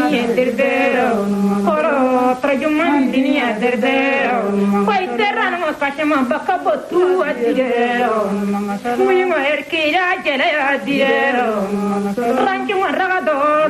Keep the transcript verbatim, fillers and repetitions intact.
derbero koro trajuman dunia derbero koi terran mo kashma bakabo tu adiro muy mo erkira jele adiro ranju ragado